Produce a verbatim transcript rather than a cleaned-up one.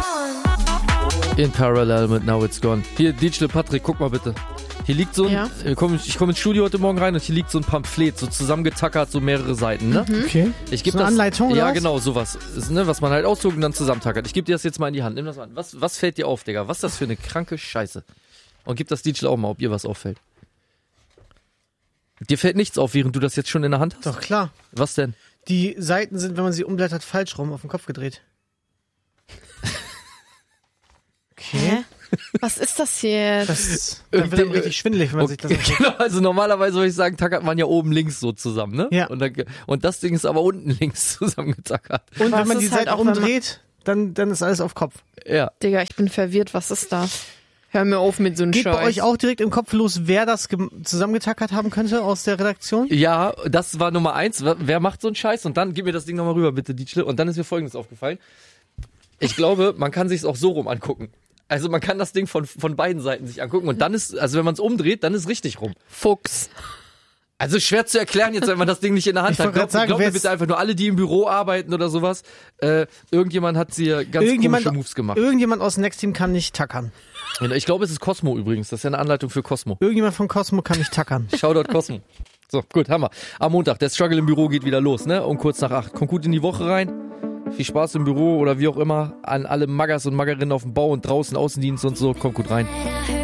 In Parallel mit Now It's Gone. Hier, Digital Patrick, guck mal bitte. Hier liegt so ein, Ja. ich komme komm ins Studio heute Morgen rein und hier liegt so ein Pamphlet, so zusammengetackert, so mehrere Seiten, ne? Mhm. Okay. Ich gebe So eine das, Anleitung oder ja was? genau, sowas, ist, ne, was man halt ausdruckt und dann zusammentackert. Ich gebe dir das jetzt mal in die Hand, nimm das mal an. Was, was fällt dir auf, Digga? Was ist das für eine kranke Scheiße? Und gib das Digital auch mal, ob ihr was auffällt. Dir fällt nichts auf, während du das jetzt schon in der Hand hast? Doch, klar. Was denn? Die Seiten sind, wenn man sie umblättert, falsch rum auf den Kopf gedreht. Okay. Hä? Was ist das hier? Das ist, dann wird einem richtig schwindelig, wenn man sich das Okay, anguckt. genau, also normalerweise würde ich sagen, tackert man ja oben links so zusammen, ne? Ja. Und, dann, und das Ding ist aber unten links zusammengetackert. Und Was wenn man ist die halt Seiten auch, wenn man- umdreht, dann, dann ist alles auf Kopf. Ja. Digga, ich bin verwirrt. Was ist das? Hör mir auf mit so einem Geht Scheiß. bei euch auch direkt im Kopf los, wer das gem- zusammengetackert haben könnte aus der Redaktion? Ja, das war Nummer eins. Wer- Wer macht so einen Scheiß? Und dann, gib mir das Ding nochmal rüber, bitte, Dietschle. Und dann ist mir Folgendes aufgefallen. Ich glaube, man kann sich's auch so rum angucken. Also man kann das Ding von, von beiden Seiten sich angucken. Und dann ist, also wenn man es umdreht, dann ist richtig rum. Fuchs. Also schwer zu erklären jetzt, wenn man das Ding nicht in der Hand Ich hat. wollte Glaubt grad sagen, glaub mir wer bitte jetzt- einfach nur alle, die im Büro arbeiten oder sowas. Äh, irgendjemand hat hier ganz Irgendjemand, komische Moves gemacht. irgendjemand aus dem Next Team kann nicht tackern. Ich glaube, es ist Cosmo übrigens. Das ist ja eine Anleitung für Cosmo. Irgendjemand von Cosmo kann nicht tackern. Shoutout Cosmo. So, gut, Hammer. Am Montag, der Struggle im Büro geht wieder los, ne? Um kurz nach acht. Kommt gut in die Woche rein. Viel Spaß im Büro oder wie auch immer. An alle Maggers und Maggerinnen auf dem Bau und draußen Außendienst und so. Kommt gut rein.